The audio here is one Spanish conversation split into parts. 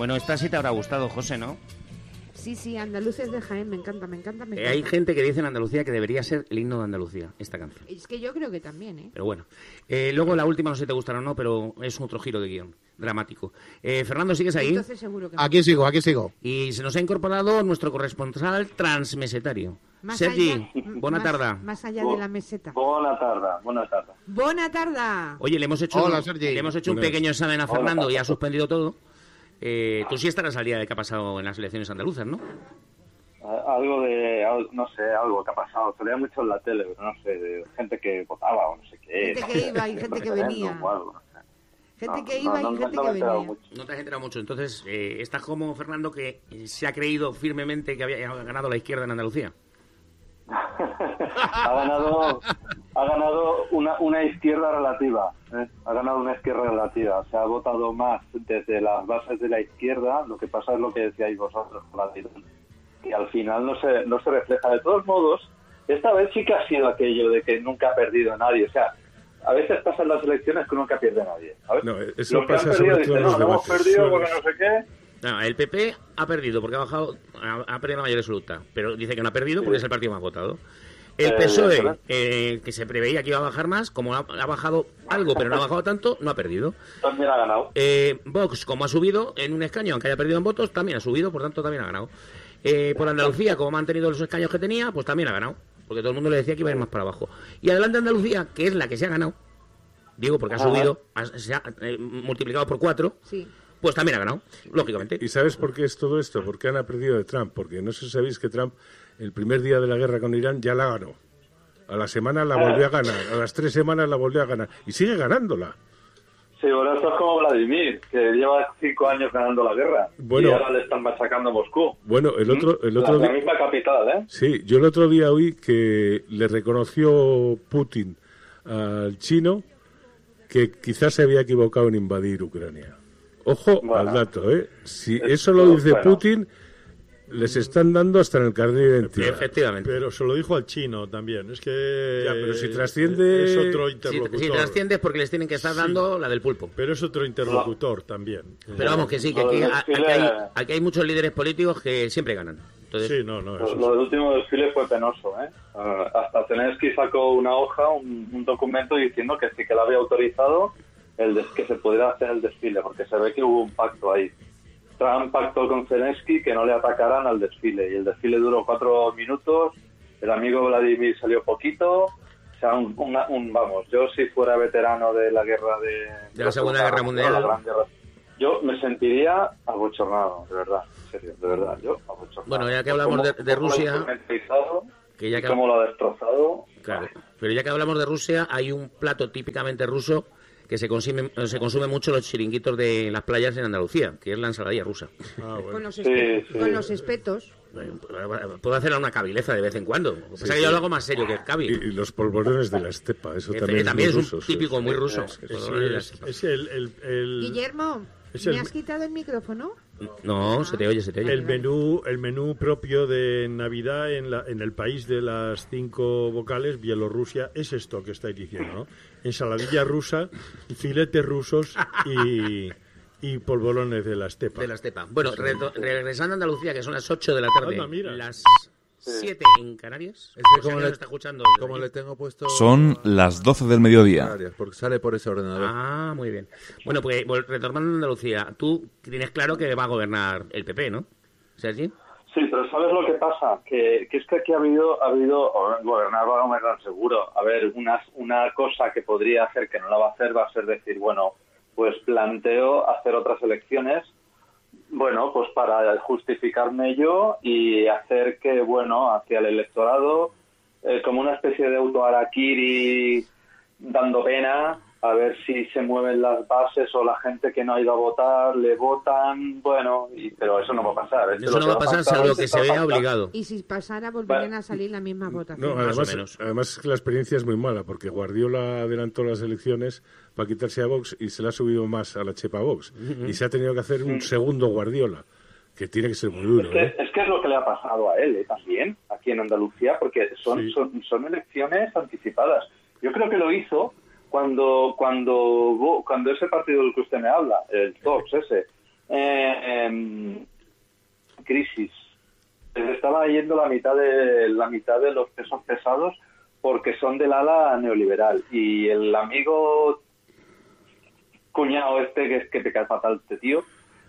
Bueno, esta sí te habrá gustado, José, ¿no? Sí, Andaluces de Jaén, me encanta. Hay gente que dice en Andalucía que debería ser el himno de Andalucía, esta canción. Es que yo creo que también, ¿eh? Pero bueno. Luego la última, no sé si te gustará o no, pero es otro giro de guión, dramático. Fernando, ¿sigues ahí? Entonces seguro que Aquí sigo. Y se nos ha incorporado nuestro corresponsal transmesetario. Sergi, buena tarde. Más allá de la meseta. Buena tarde. Buena tarde. Oye, le hemos hecho, Hola, Sergi. le hemos hecho un pequeño examen a Fernando y ha suspendido todo. Tú sí estarás al día de qué ha pasado en las elecciones andaluzas, ¿no? Algo que ha pasado. Salía mucho en la tele, pero no sé, de gente que votaba o no sé qué. Gente que iba y gente que venía. Gente que iba y gente que venía. No te has enterado mucho. Entonces, estás como Fernando, que se ha creído firmemente que había ganado la izquierda en Andalucía. ha ganado una izquierda relativa, ¿eh? Ha ganado una izquierda relativa. Se ha votado más desde las bases de la izquierda. Lo que pasa es lo que decíais vosotros, que al final no se refleja. De todos modos, esta vez sí que ha sido aquello de que nunca ha perdido nadie. O sea, a veces pasan las elecciones que nunca pierde nadie. A ver, no, eso los que pasa han perdido sobre todo dicen, en los no hemos debates. perdido porque no sé qué. No, el PP ha perdido porque ha perdido la mayoría absoluta, pero dice que no ha perdido porque es el partido más votado. El PSOE, que se preveía que iba a bajar más, como ha bajado algo, pero no ha bajado tanto, no ha perdido. También ha ganado. Vox, como ha subido en un escaño, aunque haya perdido en votos, también ha subido, por tanto también ha ganado. Por Andalucía, como ha mantenido los escaños que tenía, pues también ha ganado, porque todo el mundo le decía que iba a ir más para abajo. Y Adelante Andalucía, que es la que se ha ganado, digo porque ha subido, se ha multiplicado por 4, sí, pues también ha ganado, lógicamente. ¿Y sabes por qué es todo esto? Porque han aprendido de Trump. Porque no sé si sabéis que Trump, el primer día de la guerra con Irán, ya la ganó. A la semana la volvió a ganar. A las 3 semanas la volvió a ganar. Y sigue ganándola. Sí, bueno, esto es como Vladimir, que lleva 5 años ganando la guerra. Bueno, y ahora le están machacando a Moscú. Bueno, el otro la día... misma capital, ¿eh? Sí, yo el otro día oí que le reconoció Putin al chino que quizás se había equivocado en invadir Ucrania. Ojo al dato, ¿eh? Si eso lo dice Putin, les están dando hasta en el carnet de identidad. Efectivamente. Pero se lo dijo al chino también. Es que ya, pero si trasciende... es otro interlocutor. Si trasciende es porque les tienen que estar dando la del pulpo. Pero es otro interlocutor también. Pero vamos, que sí, que aquí hay muchos líderes políticos que siempre ganan. Entonces, sí, no, lo del último desfile fue penoso, ¿eh? Hasta Zelensky sacó una hoja, un documento diciendo que sí que lo había autorizado que se pudiera hacer el desfile, porque se ve que hubo un pacto ahí. Trump pactó con Zelensky que no le atacaran al desfile, y el desfile duró 4 minutos, el amigo Vladimir salió poquito, o sea, vamos, yo si fuera veterano de la guerra de la Segunda Guerra Mundial, la Gran Guerra, yo me sentiría abochornado, de verdad, en serio, de verdad, yo abochornado. Bueno, ya que hablamos de Rusia, cómo lo ha destrozado. Claro, pero ya que hablamos de Rusia, hay un plato típicamente ruso que se consume mucho los chiringuitos de las playas en Andalucía, que es la ensaladilla rusa. Con los espetos. Puedo hacer una cabileza de vez en cuando. Lo que pasa es que yo lo hago más serio que el cabil. Y los polvorones de la estepa, eso también es ruso, un típico muy ruso. Es el Guillermo, ¿me has quitado el micrófono? No, se te oye. El menú propio de Navidad en el país de las 5 vocales, Bielorrusia, es esto que estáis diciendo, ¿no? Ensaladilla rusa, filetes rusos y polvorones de la estepa. Bueno, regresando a Andalucía, que son las 8 de la tarde, las 7 en Canarias. Es que como le tengo puesto... Son las 12 del mediodía. Canarias, porque sale por ese ordenador. Ah, muy bien. Bueno, pues retornando a Andalucía, tú tienes claro que va a gobernar el PP, ¿no? ¿Sergi? Sí, pero ¿sabes lo que pasa? Que es que aquí ha habido gobernar va a gobernar seguro. A ver, una cosa que podría hacer que no la va a hacer va a ser decir, bueno, pues planteo hacer otras elecciones, bueno, pues para justificarme yo y hacer que, bueno, hacia el electorado, como una especie de auto-harakiri dando pena, a ver si se mueven las bases o la gente que no ha ido a votar, le votan, bueno, pero eso no va a pasar. Eso no va a pasar salvo que se vea obligado. Y si pasara, volverían a salir las mismas votaciones. No, además la experiencia es muy mala, porque Guardiola adelantó las elecciones para quitarse a Vox y se le ha subido más a la chepa a Vox. Y se ha tenido que hacer un segundo Guardiola, que tiene que ser muy duro. Es que es lo que le ha pasado a él también, aquí en Andalucía, porque son elecciones anticipadas. Yo creo que lo hizo cuando ese partido del que usted me habla, el Vox ese, crisis. Les estaba yendo la mitad de los pesos pesados porque son del ala neoliberal. Y el amigo cuñado que te cae fatal este tío,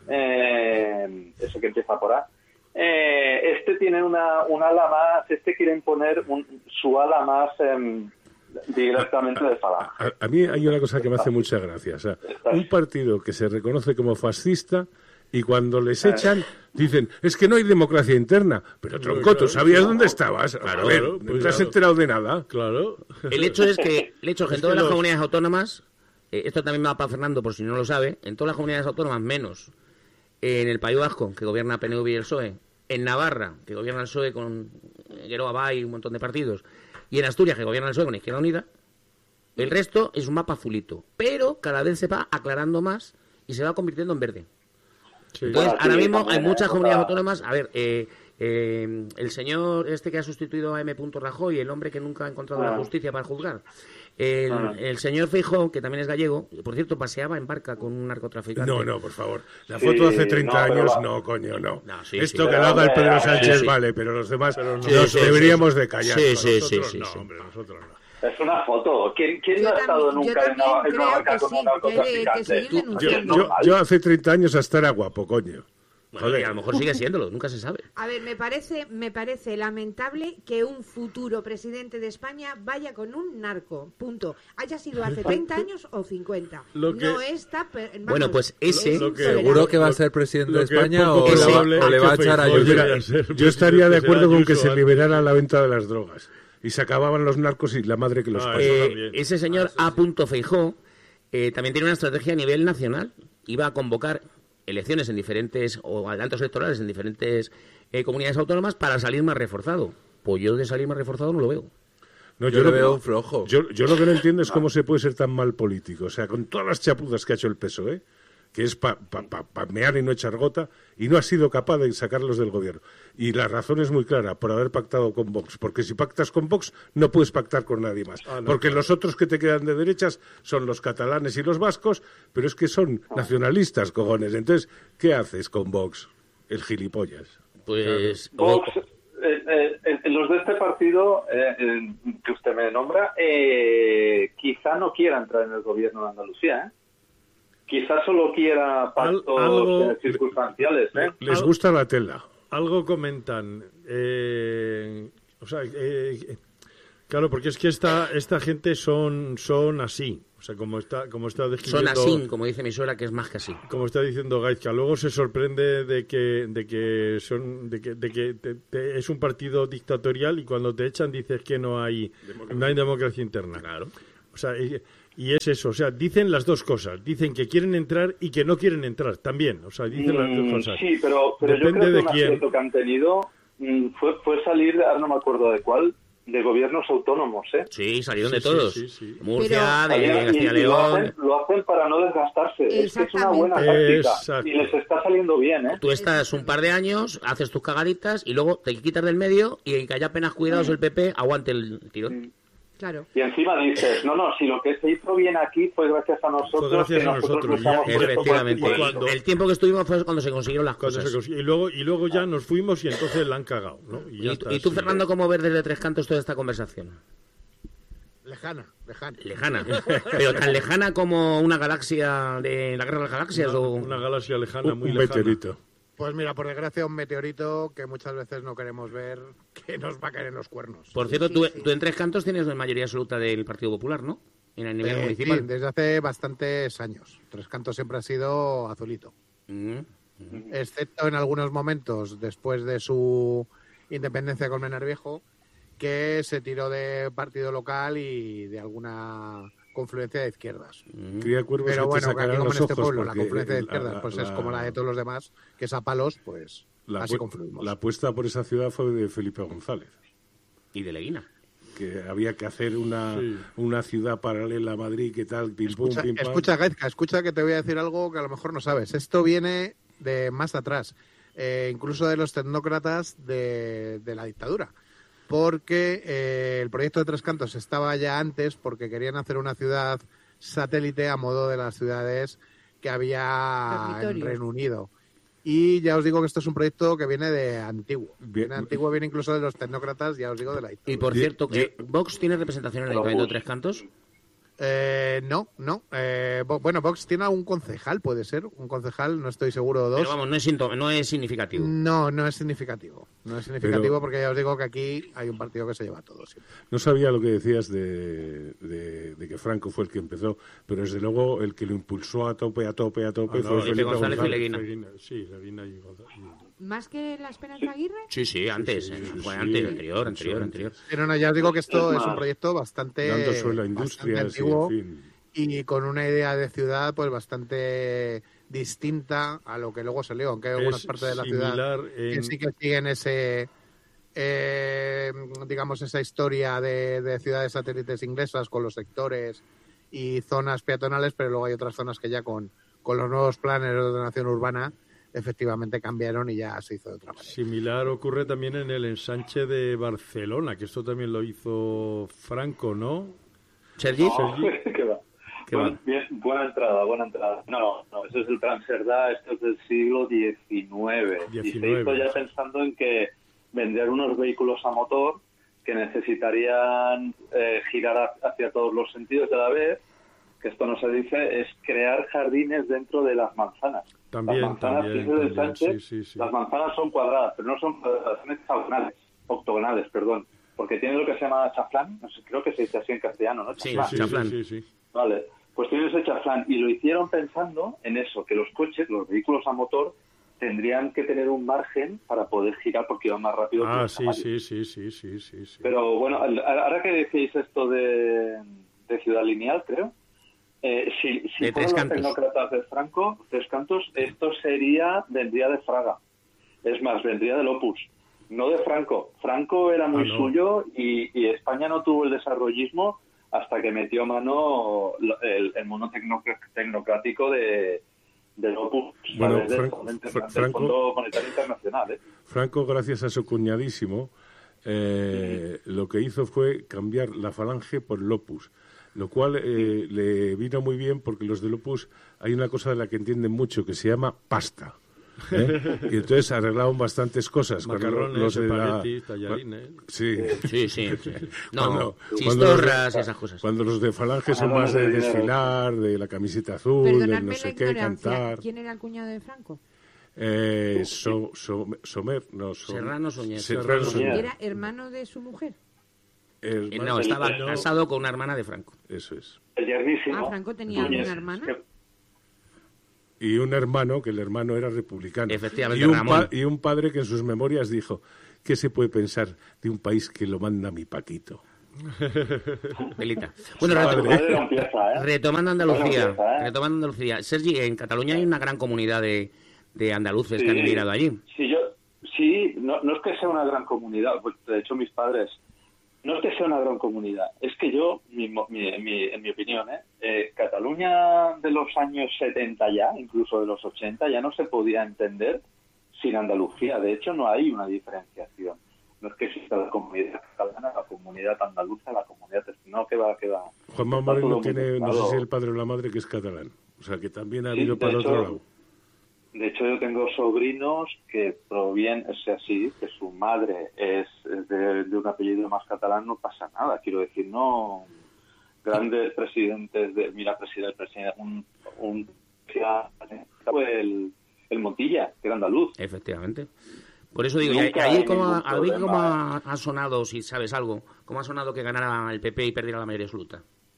ese que empieza por A, tiene un ala más, quiere imponer su ala más directamente de Falange. A mí hay una cosa que me hace mucha gracia. O sea, un partido que se reconoce como fascista y cuando les echan dicen, es que no hay democracia interna. Pero tronco, ¿tú sabías dónde estabas? Claro, a ver, pues no te has enterado de nada. Claro. El hecho es que en todas las comunidades autónomas, esto también me va para Fernando por si no lo sabe, en todas las comunidades autónomas menos en el País Vasco, que gobierna PNV y el PSOE, en Navarra, que gobierna el PSOE con Geroa Bay y un montón de partidos, y en Asturias, que gobierna el PSOE con Izquierda Unida, el resto es un mapa azulito. Pero cada vez se va aclarando más y se va convirtiendo en verde. Sí. Entonces, ahora mismo hay muchas comunidades autónomas. A ver, el señor que ha sustituido a M. Rajoy, el hombre que nunca ha encontrado la justicia para juzgar, el señor Feijóo, que también es gallego, por cierto, paseaba en barca con un narcotraficante. No, por favor. La foto hace 30 años, coño. Esto que lo haga el Pedro Sánchez vale, pero los demás nos deberíamos de callar. Sí. Hombre, nosotros no. Es una foto. ¿Quién no ha estado nunca en una barca con un narcotraficante? Yo hace 30 años hasta era guapo, coño. Bueno, y a lo mejor sigue siéndolo, nunca se sabe. A ver, me parece lamentable que un futuro presidente de España vaya con un narco, punto. Haya sido hace 30 años o 50. No está... Bueno, pues ese... ¿Seguro que va a ser presidente de España o le va a echar a Ayuso? Yo estaría de acuerdo con que se liberara la venta de las drogas. Y se acababan los narcos y la madre que los pasó. Ese señor A. Feijóo también tiene una estrategia a nivel nacional. Iba a convocar elecciones en diferentes, o adelantos electorales en diferentes comunidades autónomas para salir más reforzado. Pues yo de salir más reforzado no lo veo. No, yo lo veo flojo. Yo lo que no entiendo es cómo se puede ser tan mal político. O sea, con todas las chapuzas que ha hecho el PSOE, que es para mear y no echar gota, y no ha sido capaz de sacarlos del gobierno. Y la razón es muy clara, por haber pactado con Vox. Porque si pactas con Vox, no puedes pactar con nadie más. Porque los otros que te quedan de derechas son los catalanes y los vascos, pero es que son nacionalistas, cojones. Entonces, ¿qué haces con Vox? El gilipollas. Pues... Vox, los de este partido que usted me nombra, quizá no quiera entrar en el gobierno de Andalucía, Quizás solo quiera pactos circunstanciales. Les gusta la tela. Algo comentan. Claro, porque es que esta gente son así. O sea, como está describiendo... Son así, como dice mi suegra, que es más que así. Como está diciendo Gaizka. Luego se sorprende de que es un partido dictatorial y cuando te echan dices que no hay democracia interna. Claro. O sea, y es eso, o sea, dicen las dos cosas. Dicen que quieren entrar y que no quieren entrar también. O sea, dicen las dos cosas. Sí, pero depende yo creo que un acierto que han tenido fue salir, ahora no me acuerdo de cuál, de gobiernos autónomos, Sí, salieron de todos. Sí. Murcia, de Castilla y León. Lo hacen para no desgastarse. Es que es una buena táctica. Y les está saliendo bien, Tú estás un par de años, haces tus cagaditas y luego te quitas del medio y en que haya apenas cuidados el PP, aguante el tirón. Claro. Y encima dices, no, si lo que se hizo bien aquí fue gracias a nosotros. Efectivamente. El tiempo que estuvimos fue cuando se consiguieron las cosas. Y luego ya nos fuimos y entonces la han cagado, ¿no? ¿Y tú, Fernando, cómo ves desde Tres Cantos toda esta conversación? Lejana. Pero tan lejana como una galaxia de la Guerra de las Galaxias. Una galaxia lejana, muy un lejana. Meteorito. Pues mira, por desgracia, un meteorito que muchas veces no queremos ver, que nos va a caer en los cuernos. Por cierto, tú en Tres Cantos tienes la mayoría absoluta del Partido Popular, ¿no? En el nivel municipal. Sí, desde hace bastantes años. Tres Cantos siempre ha sido azulito. Excepto en algunos momentos, después de su independencia con Menar Viejo, que se tiró de partido local y de alguna confluencia de izquierdas. Pero bueno, aquí como en este pueblo la confluencia de izquierdas pues es como la de todos los demás, que es a palos, pues así confluimos. La apuesta por esa ciudad fue de Felipe González. Y de Leguina. Que había que hacer una ciudad paralela a Madrid, ¿qué tal? Pim, pum, pim, pam. Escucha, Gaizka, escucha que te voy a decir algo que a lo mejor no sabes. Esto viene de más atrás, incluso de los tecnócratas de la dictadura. Porque el proyecto de Tres Cantos estaba ya antes porque querían hacer una ciudad satélite a modo de las ciudades que había en Dormitorios. Reino Unido. Y ya os digo que esto es un proyecto que viene de antiguo. Viene incluso de los tecnócratas, ya os digo, de la historia. Y por cierto, ¿Vox tiene representación en el Ayuntamiento de Tres Cantos? No. Bueno, Vox tiene un concejal, puede ser. Un concejal, no estoy seguro, dos. Pero vamos, no es significativo. No es significativo. No es significativo porque ya os digo que aquí hay un partido que se lleva todo. Sí. No sabía lo que decías de que Franco fue el que empezó, pero desde luego el que lo impulsó a tope fue Felipe González y Leguina. Sí, Leguina y ¿Más que la Esperanza Aguirre? Sí, antes. Fue antes, anterior. Pero no, ya os digo que esto es un proyecto bastante, dando suelo a industrias, antiguo, en fin. y con una idea de ciudad pues bastante distinta a lo que luego salió, aunque hay algunas partes de la ciudad que sí que siguen ese digamos esa historia de ciudades satélites inglesas con los sectores y zonas peatonales, pero luego hay otras zonas que ya con los nuevos planes de ordenación urbana efectivamente cambiaron y ya se hizo de otra manera. Similar ocurre también en el ensanche de Barcelona, que esto también lo hizo Franco, ¿no? ¿Sergi? ¿Qué va? Bien, buena entrada. No, eso es el Transerdá, esto es del siglo XIX. Y se hizo ya pensando en que vender unos vehículos a motor que necesitarían girar hacia todos los sentidos de la vez, que esto no se dice, es crear jardines dentro de las manzanas. También. Sí. Las manzanas son cuadradas, pero no son cuadradas, son octogonales, porque tiene lo que se llama chaflán, no sé, creo que se dice así en castellano, ¿no? Chaflán. Sí. Vale, pues tiene ese chaflán y lo hicieron pensando en eso, que los coches, los vehículos a motor, tendrían que tener un margen para poder girar porque iban más rápido. Sí. Pero bueno, ahora que decís esto de Ciudad Lineal, creo, si fueran los tecnócratas de Franco, Tres Cantos, esto vendría de Fraga. Es más, vendría del Opus, no de Franco. Franco era muy suyo y España no tuvo el desarrollismo hasta que metió mano el mono tecnocrático del Opus, bueno, del Fondo Monetario Internacional. Franco, gracias a su cuñadísimo, lo que hizo fue cambiar la Falange por el Opus, lo cual le vino muy bien porque los del Opus hay una cosa de la que entienden mucho que se llama pasta. Y entonces arreglaron bastantes cosas. Macarrones, los de espaguetis, tallarines. Sí. No, chistorras, esas cosas. Cuando los de Falange son más de desfilar, de la camiseta azul, de no sé qué, cantar. ¿Quién era el cuñado de Franco? Serrano Suñer. ¿Era hermano de su mujer? No, estaba casado con una hermana de Franco. Eso es. El yernísimo. ¿Franco tenía una hermana? Y un hermano, que el hermano era republicano. Efectivamente, Ramón. Y un padre que en sus memorias dijo, ¿qué se puede pensar de un país que lo manda mi Paquito? Delita. Bueno, retomando Andalucía. Sergi, en Cataluña hay una gran comunidad de andaluces que han emigrado allí. No es que sea una gran comunidad, pues, de hecho mis padres, no es que sea una gran comunidad, es que yo, en mi opinión, Cataluña de los años 70 ya, incluso de los 80, ya no se podía entender sin Andalucía. De hecho, no hay una diferenciación. No es que exista la comunidad catalana, la comunidad andaluza, la comunidad... No, que va. Juanma Moreno tiene, no sé si el padre o la madre, que es catalán. O sea, que también ha habido para el otro lado. De hecho, yo tengo sobrinos que provienen, que su madre es de un apellido más catalán, no pasa nada. Quiero decir, no... Grandes presidentes fue el Montilla, que era andaluz. Efectivamente. Por eso digo, ahí como ha sonado, si sabes algo, cómo ha sonado que ganara el PP y perdiera la mayoría absoluta.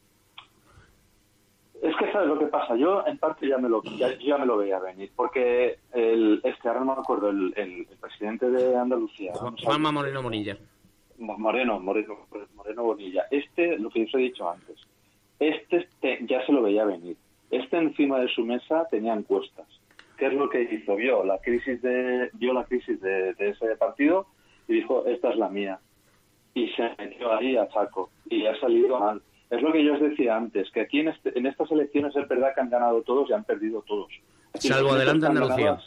Es que sabes lo que pasa, yo en parte ya me lo veía venir, porque ahora no me acuerdo, el presidente de Andalucía, Juanma Moreno Bonilla. Moreno Bonilla. Lo que yo os he dicho antes, ya se lo veía venir. Encima de su mesa tenía encuestas. ¿Qué es lo que hizo? Vio la crisis de ese partido y dijo, esta es la mía. Y se metió ahí a saco. Y ha salido mal. Es lo que yo os decía antes, que aquí en estas elecciones es verdad que han ganado todos y han perdido todos. Aquí Salvo adelante Andalucía.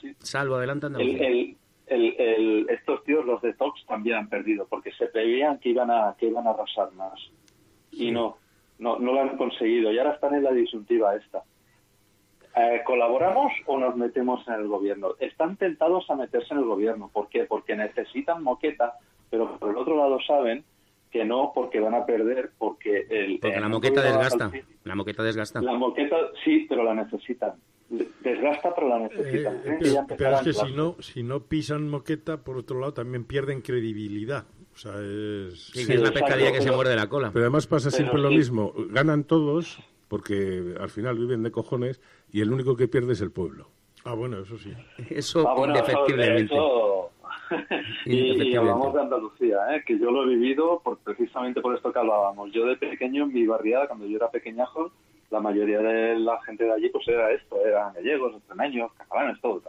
Estos tíos, los de Vox, también han perdido, porque se veían que iban a arrasar más. Sí. Y no lo han conseguido. Y ahora están en la disyuntiva esta. ¿colaboramos o nos metemos en el gobierno? Están tentados a meterse en el gobierno. ¿Por qué? Porque necesitan moqueta, pero por el otro lado saben que no, porque van a perder, porque la moqueta desgasta. La moqueta desgasta. La moqueta sí, pero la necesitan. Desgasta, pero la necesitan. Pero es que si no pisan moqueta, por otro lado, también pierden credibilidad. O sea, es la pescadilla que se muerde la cola. Pero además pasa siempre lo mismo. Ganan todos, porque al final viven de cojones, y el único que pierde es el pueblo. Ah, bueno, eso sí. Eso, indefectiblemente. Y hablamos de Andalucía, que yo lo he vivido precisamente por esto que hablábamos. Yo de pequeño, en mi barriada, cuando yo era pequeñajo, la mayoría de la gente de allí pues era esto, eran gallegos, extremeños, catalanes, todo.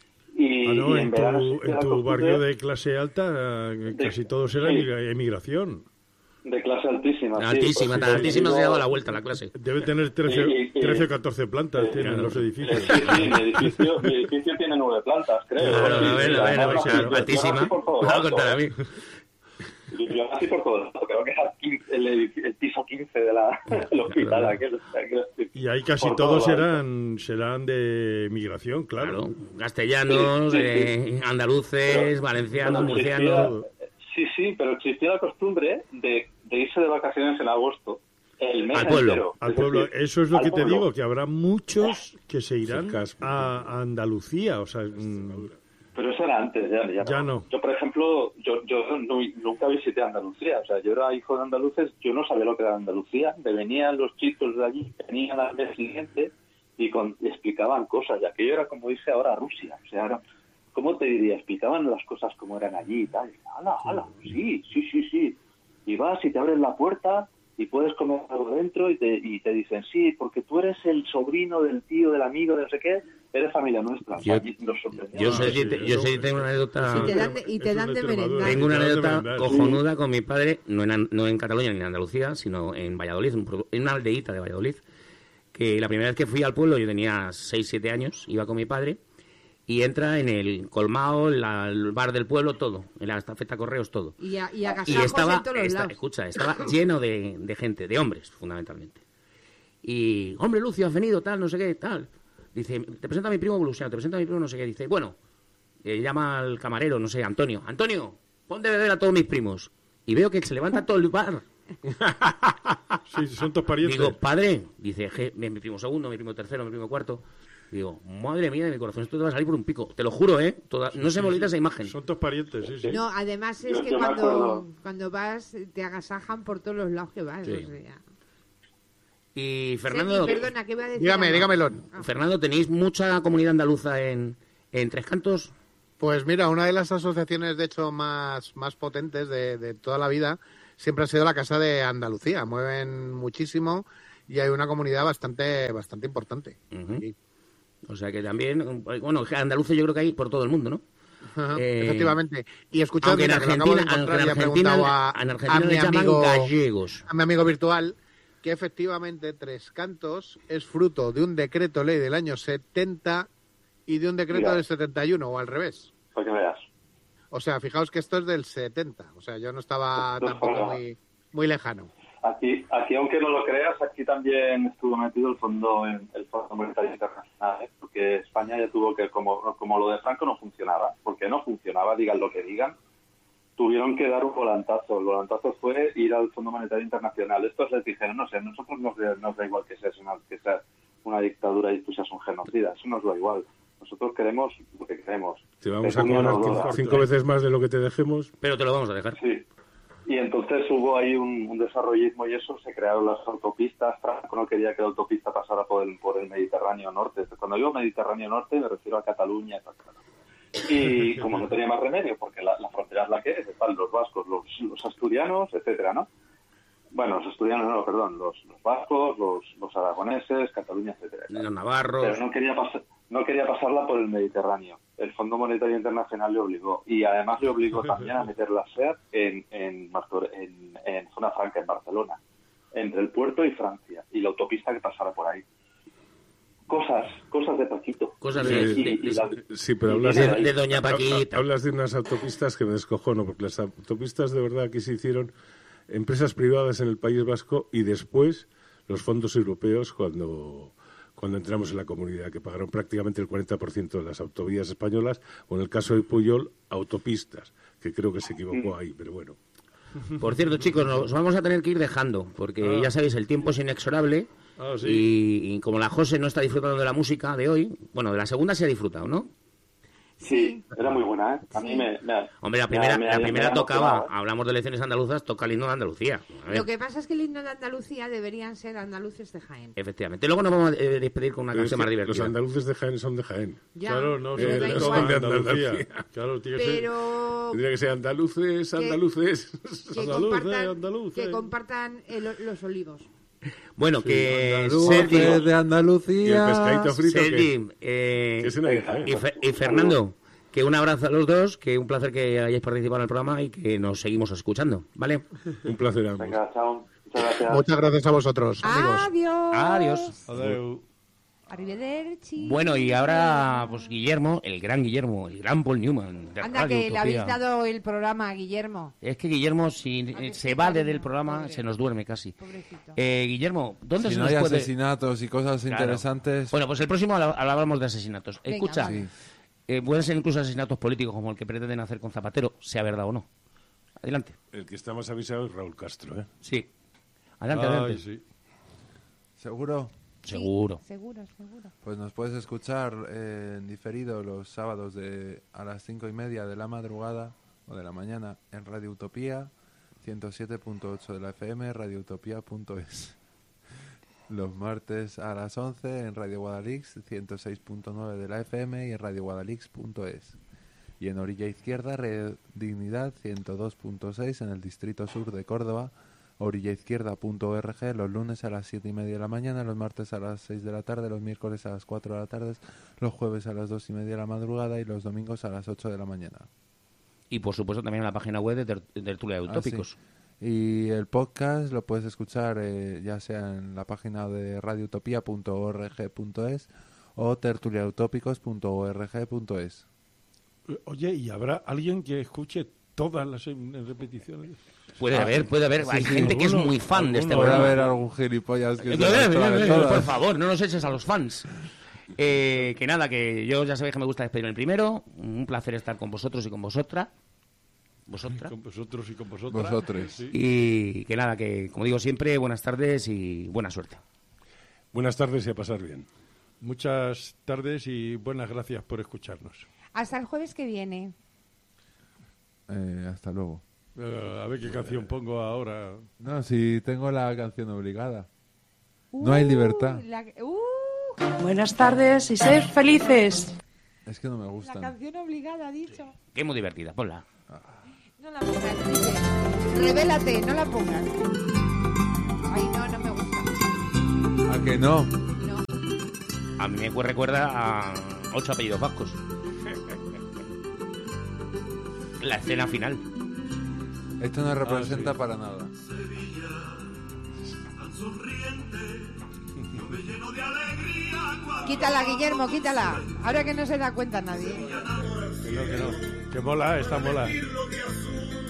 En tu barrio de clase alta casi todos eran emigración. De clase altísima. Altísima, tan altísima se ha dado la vuelta a la clase. Debe tener 13 o 14 plantas tienen los edificios. Mi edificio tiene 9 plantas, creo. Claro, altísima. Me va a contar a mí. Yo nací por todo, creo que es el piso 15 del hospital. Aquel. Y ahí casi todos serán de migración, claro. Castellanos, andaluces, valencianos, murcianos. Sí, pero existía la costumbre de irse de vacaciones en agosto, el mes al pueblo. entero. Al pueblo. Eso es lo que te digo, que habrá muchos que se irán a Andalucía, o sea... Pero eso era antes, ya no. Yo, por ejemplo, yo nunca visité Andalucía. O sea, yo era hijo de andaluces, yo no sabía lo que era Andalucía. Me venían los chicos de allí, venían al mes siguiente y explicaban cosas. Y aquello era, como dice ahora, Rusia. O sea, ¿cómo te diría? Explicaban las cosas como eran allí y tal. ¡Hala! Sí. Y vas y te abres la puerta y puedes comer algo dentro y te dicen, sí, porque tú eres el sobrino del tío, del amigo, de no sé qué, eres familia nuestra. Yo sé, tengo una anécdota... Y te dan de merendar. Tengo una anécdota cojonuda con mi padre, no en Cataluña ni en Andalucía, sino en Valladolid, en una aldeíta de Valladolid, que la primera vez que fui al pueblo, yo tenía 6-7 años, iba con mi padre, y entra en el colmado, el bar del pueblo, todo, en la estafeta correos, todo. Y estaba, en todos los lados. Estaba lleno de gente, de hombres, fundamentalmente. Y, hombre, Lucio, has venido, tal, no sé qué, tal. Dice, te presento a mi primo Bolusiano, te presento a mi primo no sé qué. Dice, bueno, llama al camarero, no sé, Antonio, pon de beber a todos mis primos. Y veo que se levanta todo el bar. Sí, son todos parientes. Digo, padre, dice, mi primo segundo, mi primo tercero, mi primo cuarto. Digo, madre mía de mi corazón, esto te va a salir por un pico. Te lo juro, no se me olvida esa imagen. Son todos parientes, sí. No, además es que cuando vas, te agasajan por todos los lados que vas. Sí. O sea. Y Fernando... perdona, ¿qué voy a decir? Dígamelo. Fernando, ¿tenéis mucha comunidad andaluza en Tres Cantos? Pues mira, una de las asociaciones, de hecho, más potentes de toda la vida siempre ha sido la Casa de Andalucía. Mueven muchísimo y hay una comunidad bastante importante. Uh-huh. Sí. O sea que también, bueno, andaluces yo creo que hay por todo el mundo, ¿no? Efectivamente. Y escuchando en Argentina, a mi amigo gallegos. A mi amigo virtual, que efectivamente Tres Cantos es fruto de un decreto ley del año 70 y de un decreto del 71, o al revés. Para que veas. O sea, fijaos que esto es del 70. O sea, yo no estaba tampoco muy lejano. Aquí, aunque no lo creas, aquí también estuvo metido el Fondo Monetario Internacional, porque España ya tuvo que, como lo de Franco no funcionaba, porque no funcionaba, digan lo que digan, tuvieron que dar un volantazo. El volantazo fue ir al Fondo Monetario Internacional. Estos les dijeron, no sé, nosotros nos da igual que seas una dictadura y tú seas un genocida, eso nos da igual. Nosotros queremos lo que queremos. Te vamos a cobrar 5 veces más de lo que te dejemos. Pero te lo vamos a dejar. Sí. Y entonces hubo ahí un desarrollismo y eso, se crearon las autopistas. Franco no quería que la autopista pasara por el Mediterráneo Norte. Cuando digo Mediterráneo Norte me refiero a Cataluña, etc. Y como no tenía más remedio, porque la frontera es la que es, están los vascos, los asturianos, etcétera, ¿no? Bueno, los asturianos no, perdón, los vascos, los aragoneses, Cataluña, etcétera. Los navarros. Pero no quería pasarla por el Mediterráneo. El Fondo Monetario Internacional le obligó. Y además le obligó también a meter la SER en Zona Franca, en Barcelona, entre el puerto y Francia, y la autopista que pasara por ahí. Cosas de Paquito. Cosas sí, pero hablas de Doña Paquita. Hablas de unas autopistas que me descojono, porque las autopistas de verdad aquí se hicieron empresas privadas en el País Vasco y después los fondos europeos cuando cuando entramos en la comunidad, que pagaron prácticamente el 40% de las autovías españolas, o en el caso de Pujol, autopistas, que creo que se equivocó ahí, pero bueno. Por cierto, chicos, nos vamos a tener que ir dejando, porque ya sabéis, el tiempo es inexorable. Y como la José no está disfrutando de la música de hoy, bueno, de la segunda se ha disfrutado, ¿no? Sí, era muy buena, ¿eh? A mí Hombre, la primera tocaba, hablamos de elecciones andaluzas, toca el himno de Andalucía. Lo que pasa es que el himno de Andalucía deberían ser andaluces de Jaén. Efectivamente. Luego nos vamos a despedir con una canción más divertida. Los andaluces de Jaén son de Jaén. Ya, claro, no son de Andalucía. Claro, tiene tendría que ser andaluces. Que compartan los olivos. Bueno, que Sergi de Andalucía y el pescadito frito Sergi, y Fernando, que un abrazo a los dos, que un placer que hayáis participado en el programa y que nos seguimos escuchando, ¿vale? Un placer a ambos. Venga, chao. Muchas gracias. Muchas gracias a vosotros, amigos. Adiós. Adiós. Arrivederci. Bueno, y ahora, pues Guillermo, el gran Paul Newman. De Anda, Radio que le Utopía. habéis dado el programa a Guillermo. Es que Guillermo, si se va del programa, pobre, se nos duerme casi. Pobrecito. Guillermo, ¿dónde si se no nos hay puede...? asesinatos y cosas interesantes... Bueno, pues el próximo hablábamos de asesinatos. Venga, Escucha, vale. Pueden ser incluso asesinatos políticos como el que pretenden hacer con Zapatero, sea verdad o no. Adelante. El que está más avisado es Raúl Castro, ¿eh? Sí. Adelante. Sí. ¿Seguro? Seguro. Seguro. Pues nos puedes escuchar en diferido los sábados a las 5:30 de la madrugada o de la mañana en Radio Utopía, 107.8 de la FM, radioutopía.es. Los martes a las 11 en Radio Guadalix, 106.9 de la FM y en radioguadalix.es. Y en Orilla Izquierda, Radio Dignidad, 102.6 en el Distrito Sur de Córdoba, orillaizquierda.org, los lunes a las 7:30 de la mañana, los martes a las 6 de la tarde, los miércoles a las 4 de la tarde, los jueves a las 2:30 de la madrugada y los domingos a las 8 de la mañana. Y por supuesto también en la página web de Tertulia de Utópicos. Sí. Y el podcast lo puedes escuchar ya sea en la página de radioutopia.org.es o tertuliautópicos.org.es. Oye, ¿y habrá alguien que escuche todas las repeticiones? Puede haber. Hay gente que es muy fan de este Puede programa. haber algún gilipollas que por favor, no nos eches a los fans. Que nada, que yo ya sabéis que me gusta despedir el primero. Un placer estar con vosotros y con vosotras. Con vosotros y con vosotras. Vosotros. Sí. Y que nada, que como digo siempre, buenas tardes y buena suerte. Buenas tardes y a pasar bien. Muchas tardes y buenas gracias por escucharnos. Hasta el jueves que viene. Hasta luego. A ver qué canción pongo ahora. No, si tengo la canción obligada. No hay libertad. Buenas tardes y sed felices. Es que no me gusta. La canción obligada, ha dicho. Que es muy divertida, ponla. No la pongas, dice. Revélate, no la pongas. Ay, no me gusta. ¿A que no? No. A mí me recuerda a 8 apellidos vascos. La escena final. Esto no representa para nada. Quítala, Guillermo, quítala. Ahora que no se da cuenta nadie. Que no. Que mola, esta mola.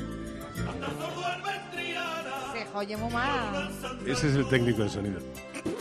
Se joye muy mal. Ese es el técnico de sonido.